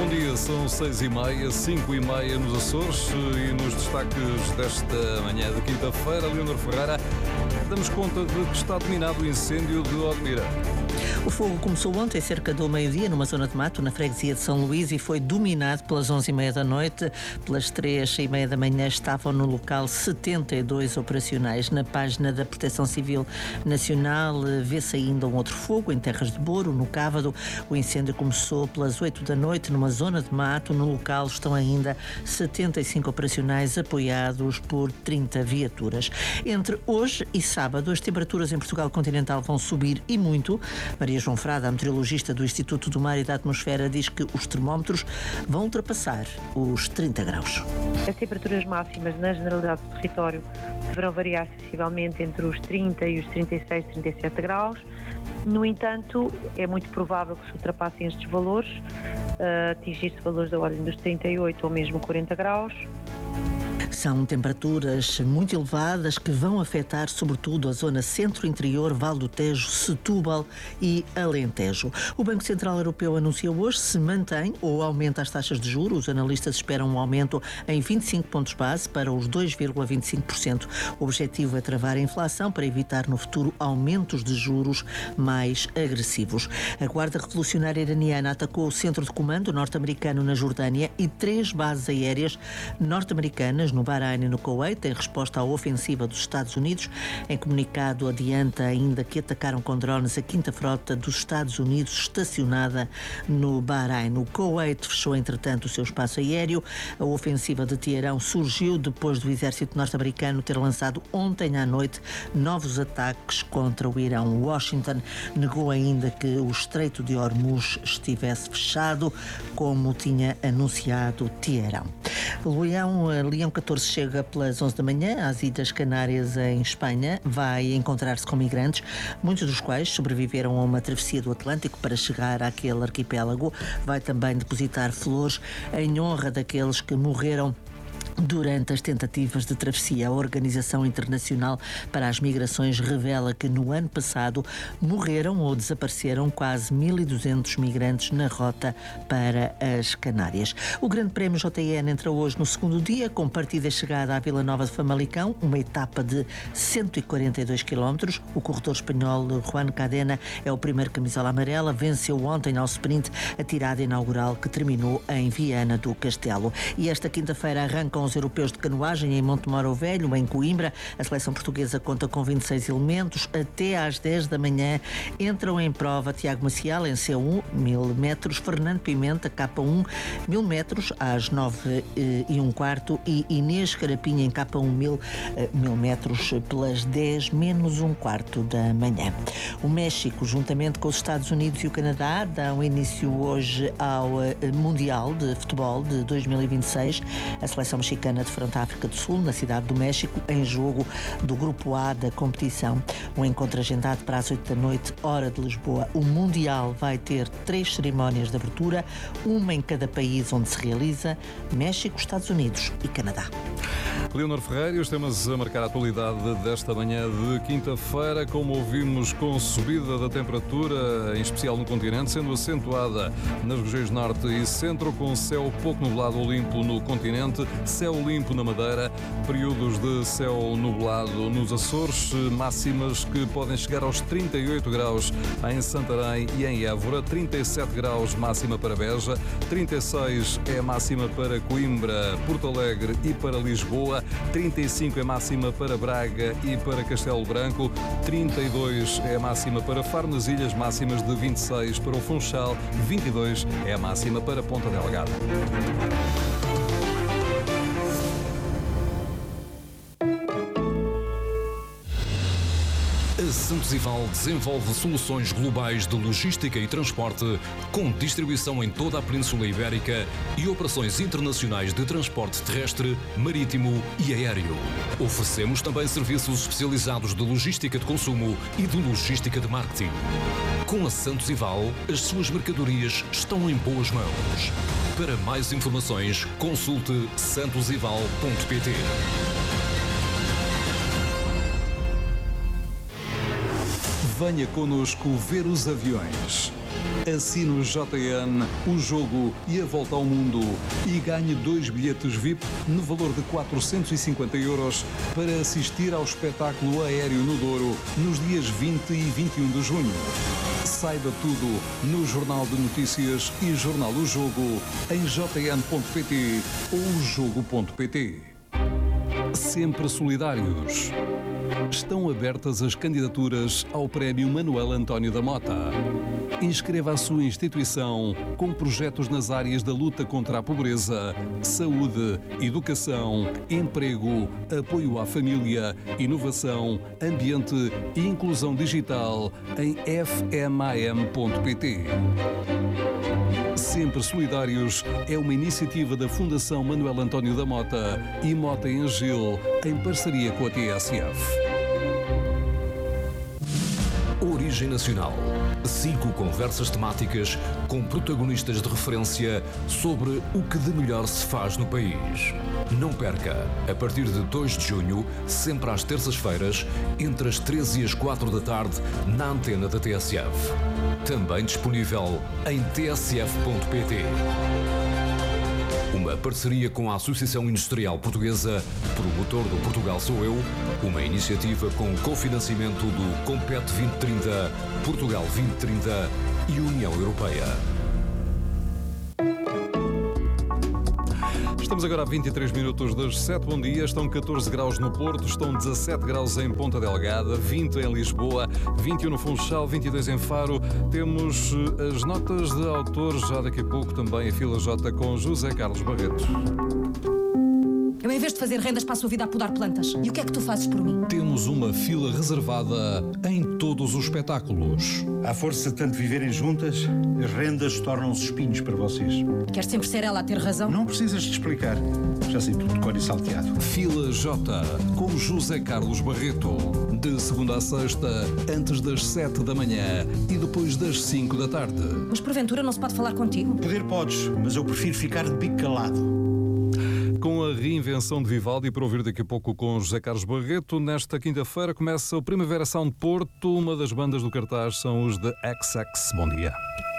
Bom dia, são 6h30, 5h30 nos Açores e nos destaques desta manhã de quinta-feira, Leonor Ferreira, damos conta de que está dominado o incêndio de Odmira. O fogo começou ontem, cerca do meio-dia, numa zona de mato, na freguesia de São Luís, e foi dominado pelas 11h30 da noite. Pelas 3h30 da manhã estavam no local 72 operacionais. Na página da Proteção Civil Nacional vê-se ainda um outro fogo em Terras de Boro, no Cávado. O incêndio começou pelas 8 da noite, numa zona de mato. No local estão ainda 75 operacionais, apoiados por 30 viaturas. Entre hoje e sábado, as temperaturas em Portugal continental vão subir e muito. Maria João Frada, a meteorologista do Instituto do Mar e da Atmosfera, diz que os termómetros vão ultrapassar os 30 graus. As temperaturas máximas na generalidade do território deverão variar sensivelmente entre os 30 e os 36, 37 graus. No entanto, é muito provável que se ultrapassem estes valores, atingir-se valores da ordem dos 38 ou mesmo 40 graus. São temperaturas muito elevadas que vão afetar sobretudo a zona centro-interior, Val do Tejo, Setúbal e Alentejo. O Banco Central Europeu anunciou hoje se mantém ou aumenta as taxas de juros. Os analistas esperam um aumento em 25 pontos base para os 2,25%. O objetivo é travar a inflação para evitar no futuro aumentos de juros mais agressivos. A Guarda Revolucionária Iraniana atacou o centro de comando norte-americano na Jordânia e 3 bases aéreas norte-americanas no Bahrein e no Kuwait, em resposta à ofensiva dos Estados Unidos. Em comunicado, adianta ainda que atacaram com drones a 5ª Frota dos Estados Unidos estacionada no Bahrein. O Kuwait fechou, entretanto, o seu espaço aéreo. A ofensiva de Teherão surgiu depois do exército norte-americano ter lançado ontem à noite novos ataques contra o Irão. Washington negou ainda que o Estreito de Hormuz estivesse fechado, como tinha anunciado Teherão. Leão 14 chega pelas 11 da manhã às Ilhas Canárias, em Espanha. Vai encontrar-se com migrantes, muitos dos quais sobreviveram a uma travessia do Atlântico para chegar àquele arquipélago. Vai também depositar flores em honra daqueles que morreram durante as tentativas de travessia. A Organização Internacional para as Migrações revela que no ano passado morreram ou desapareceram quase 1.200 migrantes na rota para as Canárias. O Grande Prémio JN entra hoje no segundo dia, com partida chegada à Vila Nova de Famalicão, uma etapa de 142 km. O corredor espanhol Juan Cadena é o primeiro camisola amarela, venceu ontem ao sprint a tirada inaugural que terminou em Viana do Castelo. E esta quinta-feira arrancam os europeus de canoagem em Montemoro Velho, em Coimbra. A seleção portuguesa conta com 26 elementos. Até às 10 da manhã entram em prova Tiago Maciel em C1, 1000 metros, Fernando Pimenta, K1, 1000 metros, às 9h15, e Inês Carapinha em K1, 1000 metros, pelas 10 menos um quarto da manhã. O México, juntamente com os Estados Unidos e o Canadá, dão início hoje ao Mundial de Futebol de 2026. A seleção mexicana defronta a África do Sul, na cidade do México, em jogo do Grupo A da competição. Um encontro agendado para as 8 da noite, hora de Lisboa. O Mundial vai ter 3 cerimónias de abertura, uma em cada país onde se realiza: México, Estados Unidos e Canadá. Leonor Ferreira, os temas a marcar a atualidade desta manhã de quinta-feira, como ouvimos, com subida da temperatura, em especial no continente, sendo acentuada nas regiões norte e centro, com céu pouco nublado ou limpo no continente, céu limpo na Madeira, períodos de céu nublado nos Açores, máximas que podem chegar aos 38 graus em Santarém e em Évora, 37 graus máxima para Beja, 36 é a máxima para Coimbra, Porto Alegre e para Lisboa, 35 é máxima para Braga e para Castelo Branco, 32 é a máxima para Faro nas Ilhas, máximas de 26 para o Funchal, 22 é a máxima para Ponta Delgada. A Santos Ival desenvolve soluções globais de logística e transporte, com distribuição em toda a Península Ibérica e operações internacionais de transporte terrestre, marítimo e aéreo. Oferecemos também serviços especializados de logística de consumo e de logística de marketing. Com a Santos Ival, as suas mercadorias estão em boas mãos. Para mais informações, consulte santosival.pt. Venha connosco ver os aviões. Assine o JN, o jogo e a volta ao mundo e ganhe 2 bilhetes VIP no valor de 450 € para assistir ao espetáculo aéreo no Douro nos dias 20 e 21 de junho. Saiba tudo no Jornal de Notícias e Jornal O Jogo em jn.pt ou jogo.pt. Sempre solidários. Estão abertas as candidaturas ao Prémio Manuel António da Mota. Inscreva a sua instituição com projetos nas áreas da luta contra a pobreza, saúde, educação, emprego, apoio à família, inovação, ambiente e inclusão digital em fmam.pt. Sempre Solidários é uma iniciativa da Fundação Manuel António da Mota e Mota em Gil, em parceria com a TSF. Origem Nacional. 5 conversas temáticas com protagonistas de referência sobre o que de melhor se faz no país. Não perca, a partir de 2 de junho, sempre às terças-feiras, entre as 13 e as 4 da tarde, na antena da TSF. Também disponível em tsf.pt. Uma parceria com a Associação Industrial Portuguesa, promotor do Portugal Sou Eu, uma iniciativa com cofinanciamento do Compete 2030, Portugal 2030 e União Europeia. Estamos agora a 23 minutos das 7. Bom dia. Estão 14 graus no Porto, estão 17 graus em Ponta Delgada, 20 em Lisboa, 21 no Funchal, 22 em Faro. Temos as notas de autor, já daqui a pouco também a Fila J com José Carlos Barreto. Eu, em vez de fazer rendas, passo a vida a podar plantas. E o que é que tu fazes por mim? Temos uma fila reservada em todos os espetáculos. À força de tanto viverem juntas, as rendas tornam-se espinhos para vocês. Queres sempre ser ela a ter razão? Não precisas de explicar. Já sei tudo de cor e salteado. Fila J com José Carlos Barreto. De segunda a sexta, antes das 7 da manhã e depois das 5 da tarde. Mas porventura não se pode falar contigo? Poder podes, mas eu prefiro ficar de bico calado. Com a reinvenção de Vivaldi, para ouvir daqui a pouco com José Carlos Barreto, nesta quinta-feira começa o Primavera Sound Porto. Uma das bandas do cartaz são os The XX. Bom dia.